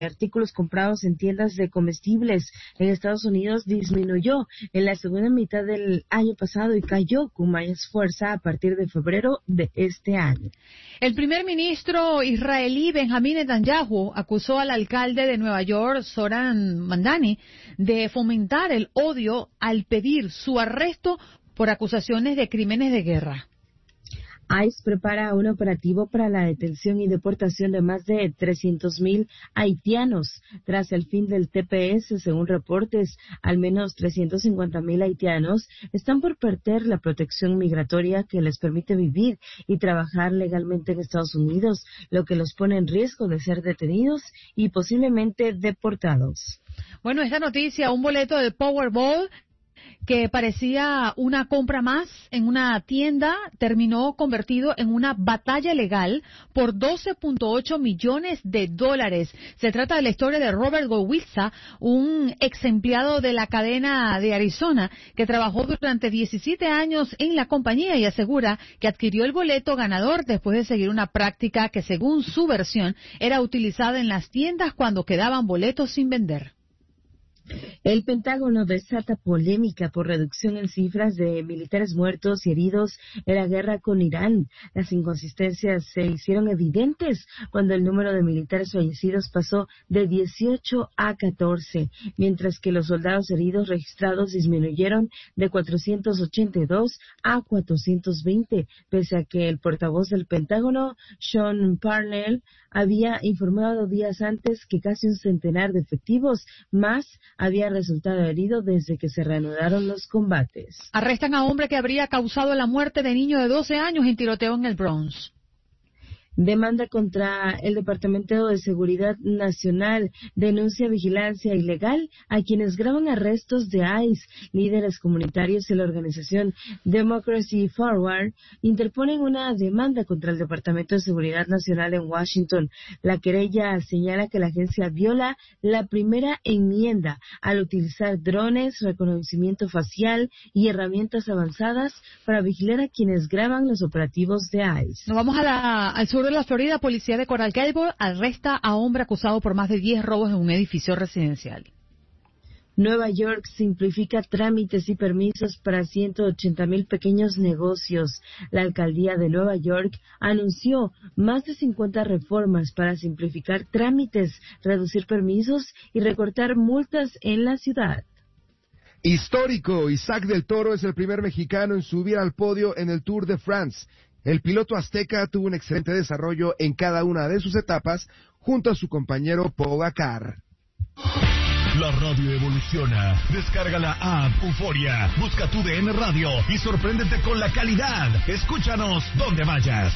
artículos comprados en tiendas de comestibles en Estados Unidos disminuyó en la segunda mitad del año pasado y cayó con más fuerza a partir de febrero de este año. El primer ministro israelí Benjamín Netanyahu acusó al alcalde de Nueva York, Zohran Mamdani, de fomentar el odio al pedir su arresto por acusaciones de crímenes de guerra. ICE prepara un operativo para la detención y deportación de más de 300,000 haitianos tras el fin del TPS. Según reportes, al menos 350,000 haitianos están por perder la protección migratoria que les permite vivir y trabajar legalmente en Estados Unidos, lo que los pone en riesgo de ser detenidos y posiblemente deportados. Bueno, esta noticia, un boleto del Powerball que parecía una compra más en una tienda, terminó convertido en una batalla legal por $12.8 millones. Se trata de la historia de Robert Gowitza, un ex empleado de la cadena de Arizona que trabajó durante 17 años en la compañía y asegura que adquirió el boleto ganador después de seguir una práctica que, según su versión, era utilizada en las tiendas cuando quedaban boletos sin vender. El Pentágono desata polémica por reducción en cifras de militares muertos y heridos en la guerra con Irán. Las inconsistencias se hicieron evidentes cuando el número de militares fallecidos pasó de 18 a 14, mientras que los soldados heridos registrados disminuyeron de 482 a 420, pese a que el portavoz del Pentágono, Sean Parnell, había informado días antes que casi un centenar de efectivos más había resultado herido desde que se reanudaron los combates. Arrestan a hombre que habría causado la muerte de niño de 12 años en tiroteo en el Bronx. Demanda contra el Departamento de Seguridad Nacional denuncia vigilancia ilegal a quienes graban arrestos de ICE. Líderes comunitarios de la organización Democracy Forward interponen una demanda contra el Departamento de Seguridad Nacional en Washington. La querella señala que la agencia viola la primera enmienda al utilizar drones, reconocimiento facial y herramientas avanzadas para vigilar a quienes graban los operativos de ICE. Nos vamos al sur de la Florida. Policía de Coral Gables arresta a hombre acusado por más de 10 robos en un edificio residencial. Nueva York simplifica trámites y permisos para 180,000 pequeños negocios. La alcaldía de Nueva York anunció más de 50 reformas para simplificar trámites, reducir permisos y recortar multas en la ciudad. Histórico, Isaac del Toro es el primer mexicano en subir al podio en el Tour de France. El piloto azteca tuvo un excelente desarrollo en cada una de sus etapas junto a su compañero Pogacar. La radio evoluciona. Descarga la app Euforia, busca tu DN Radio y sorpréndete con la calidad. Escúchanos donde vayas.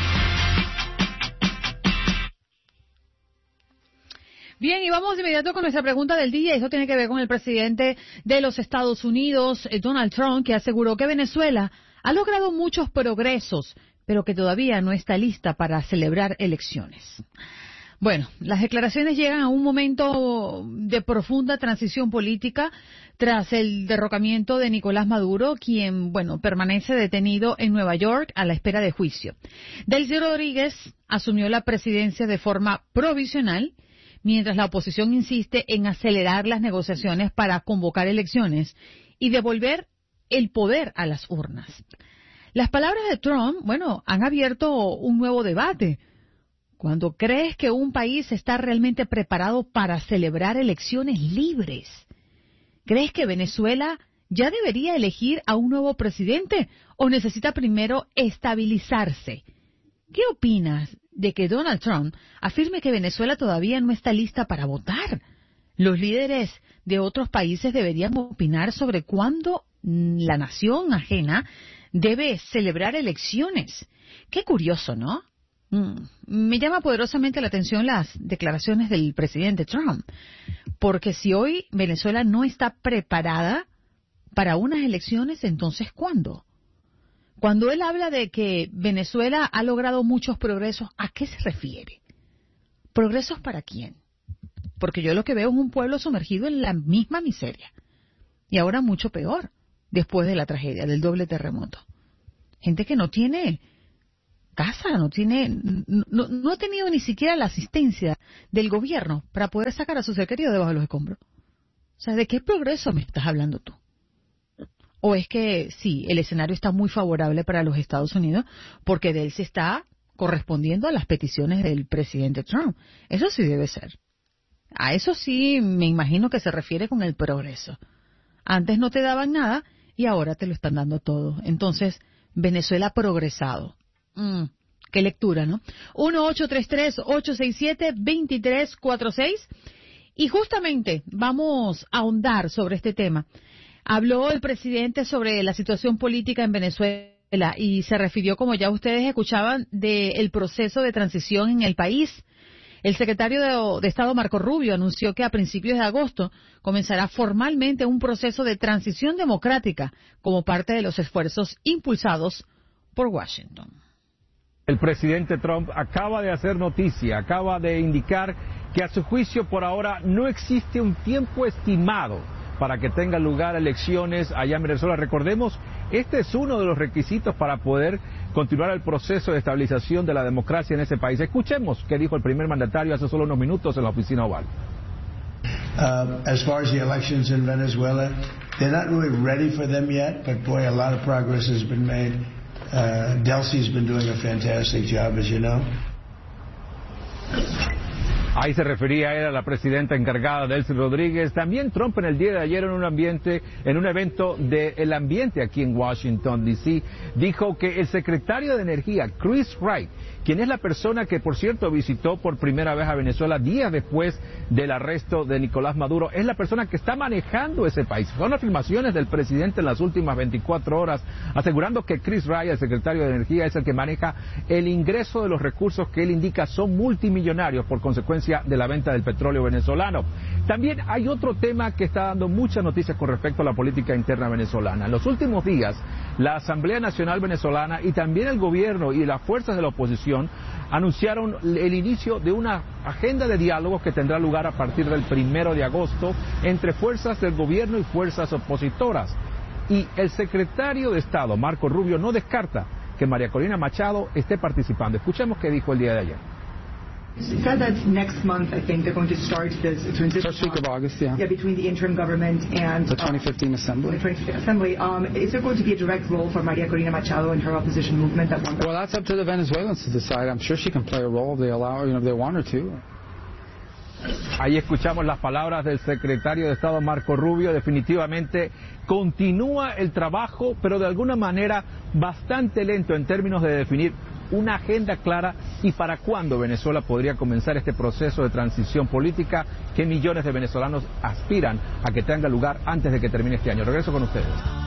Bien, y vamos de inmediato con nuestra pregunta del día. Eso tiene que ver con el presidente de los Estados Unidos, Donald Trump, que aseguró que Venezuela ha logrado muchos progresos, pero que todavía no está lista para celebrar elecciones. Bueno, las declaraciones llegan a un momento de profunda transición política tras el derrocamiento de Nicolás Maduro, quien, permanece detenido en Nueva York a la espera de juicio. Delcy Rodríguez asumió la presidencia de forma provisional, mientras la oposición insiste en acelerar las negociaciones para convocar elecciones y devolver el poder a las urnas. Las palabras de Trump, han abierto un nuevo debate. Cuando crees que un país está realmente preparado para celebrar elecciones libres, ¿crees que Venezuela ya debería elegir a un nuevo presidente o necesita primero estabilizarse? ¿Qué opinas de que Donald Trump afirme que Venezuela todavía no está lista para votar? Los líderes de otros países deberían opinar sobre cuándo la nación ajena debe celebrar elecciones. Qué curioso, ¿no? Me llama poderosamente la atención las declaraciones del presidente Trump, porque si hoy Venezuela no está preparada para unas elecciones, entonces ¿cuándo? Cuando él habla de que Venezuela ha logrado muchos progresos, ¿a qué se refiere? ¿Progresos para quién? Porque yo lo que veo es un pueblo sumergido en la misma miseria. Y ahora mucho peor, después de la tragedia, del doble terremoto. Gente que no tiene casa, no ha tenido ni siquiera la asistencia del gobierno para poder sacar a su ser querido debajo de los escombros. O sea, ¿de qué progreso me estás hablando tú? ¿O es que sí, el escenario está muy favorable para los Estados Unidos porque de él se está correspondiendo a las peticiones del presidente Trump? Eso sí debe ser. A eso sí me imagino que se refiere con el progreso. Antes no te daban nada y ahora te lo están dando todo. Entonces, Venezuela ha progresado. Qué lectura, ¿no? 1-833-867-2346. Y justamente vamos a ahondar sobre este tema. Habló el presidente sobre la situación política en Venezuela y se refirió, como ya ustedes escuchaban, del proceso de transición en el país. El secretario de Estado, Marco Rubio, anunció que a principios de agosto comenzará formalmente un proceso de transición democrática como parte de los esfuerzos impulsados por Washington. El presidente Trump acaba de hacer noticia, acaba de indicar que a su juicio por ahora no existe un tiempo estimado para que tengan lugar elecciones allá en Venezuela. Recordemos, este es uno de los requisitos para poder continuar el proceso de estabilización de la democracia en ese país. Escuchemos qué dijo el primer mandatario hace solo unos minutos en la oficina oval. As far as the elections in Venezuela, they're not really ready for them yet, but boy, a lot of progress has been made. Delcy's been doing a fantastic job, as you know. Ahí se refería él a la presidenta encargada, Delcy Rodríguez. También Trump en el día de ayer en un evento del ambiente aquí en Washington, D.C., dijo que el secretario de Energía, Chris Wright, quien es la persona que, por cierto, visitó por primera vez a Venezuela días después del arresto de Nicolás Maduro, es la persona que está manejando ese país. Son afirmaciones del presidente en las últimas 24 horas, asegurando que Chris Wright, el secretario de Energía, es el que maneja el ingreso de los recursos que él indica son multimillonarios por consecuencia de la venta del petróleo venezolano. También hay otro tema que está dando muchas noticias con respecto a la política interna venezolana. En los últimos días, la Asamblea Nacional Venezolana y también el gobierno y las fuerzas de la oposición anunciaron el inicio de una agenda de diálogo que tendrá lugar a partir del 1 de agosto entre fuerzas del gobierno y fuerzas opositoras. Y el secretario de Estado, Marco Rubio, no descarta que María Corina Machado esté participando. Escuchemos qué dijo el día de ayer. It said that next month, I think, they're going to start this transition. First week of August, yeah. Yeah, between the interim government and the 2015 Assembly. The 2015 Assembly. Is there going to be a direct role for Maria Corina Machado and her opposition movement at one point? Well, that's up to the Venezuelans to decide. I'm sure she can play a role if they allow her, if they want her to. Ahí escuchamos las palabras del secretario de Estado Marco Rubio. Definitivamente continúa el trabajo, pero de alguna manera bastante lento en términos de definir una agenda clara y para cuándo Venezuela podría comenzar este proceso de transición política que millones de venezolanos aspiran a que tenga lugar antes de que termine este año. Regreso con ustedes.